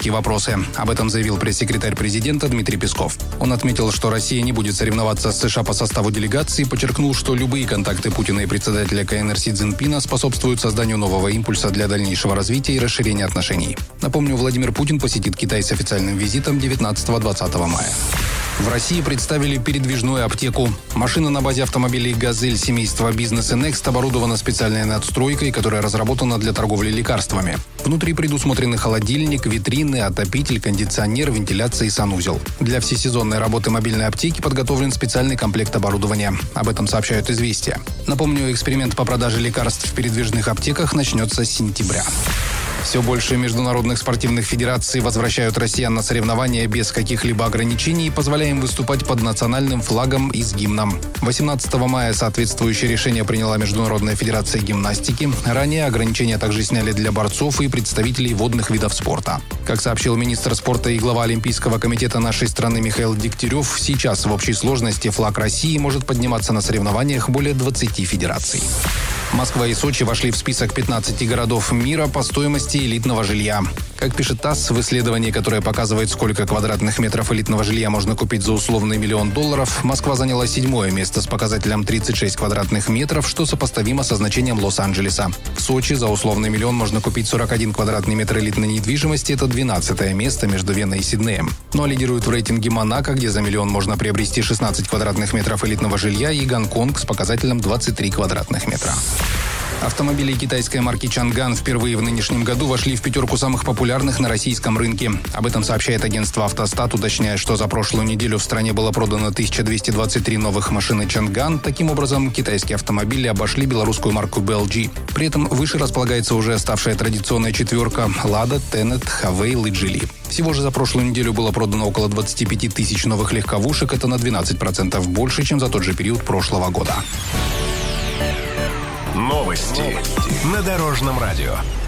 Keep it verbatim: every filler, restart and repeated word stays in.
технические вопросы. Об этом заявил пресс-секретарь президента Дмитрий Песков. Он отметил, что Россия не будет соревноваться с США по составу делегации, подчеркнул, что любые контакты Путина и председателя ка эн эр Си Цзиньпина способствуют созданию нового импульса для дальнейшего развития и расширения отношений. Напомню, Владимир Путин посетит Китай с официальным визитом девятнадцатого-двадцатого мая. В России представили передвижную аптеку. Машина на базе автомобилей «Газель» семейства «Бизнес и Next» оборудована специальной надстройкой, которая разработана для торговли лекарствами. Внутри предусмотрены холодильник, витрины, отопитель, кондиционер, вентиляция и санузел. Для всесезонной работы мобильной аптеки подготовлен специальный комплект оборудования. Об этом сообщают «Известия». Напомню, эксперимент по продаже лекарств в передвижных аптеках начнется с сентября. Все больше международных спортивных федераций возвращают россиян на соревнования без каких-либо ограничений, позволяя им выступать под национальным флагом и с гимном. восемнадцатого мая соответствующее решение приняла Международная федерация гимнастики. Ранее ограничения также сняли для борцов и представителей водных видов спорта. Как сообщил министр спорта и глава Олимпийского комитета нашей страны Михаил Дегтярев, сейчас в общей сложности флаг России может подниматься на соревнованиях более двадцати федераций. Москва и Сочи вошли в список пятнадцати городов мира по стоимости элитного жилья. Как пишет ТАСС, в исследовании, которое показывает, сколько квадратных метров элитного жилья можно купить за условный миллион долларов, Москва заняла седьмое место с показателем тридцать шесть квадратных метров, что сопоставимо со значением Лос-Анджелеса. В Сочи за условный миллион можно купить сорок один квадратный метр элитной недвижимости, это двенадцатое место между Веной и Сиднеем. Ну а лидирует в рейтинге Монако, где за миллион можно приобрести шестнадцать квадратных метров элитного жилья, и Гонконг с показателем двадцать три квадратных метра. Автомобили китайской марки «Чанган» впервые в нынешнем году вошли в пятерку самых популярных на российском рынке. Об этом сообщает агентство «Автостат», уточняя, что за прошлую неделю в стране было продано тысяча двести двадцать три новых машины «Чанган». Таким образом, китайские автомобили обошли белорусскую марку би эл джи. При этом выше располагается уже ставшая традиционная четверка «Лада», «Тенет», «Хавейл» и «Джили». Всего же за прошлую неделю было продано около двадцати пяти тысяч новых легковушек. Это на двенадцать процентов больше, чем за тот же период прошлого года. Новости на Дорожном радио.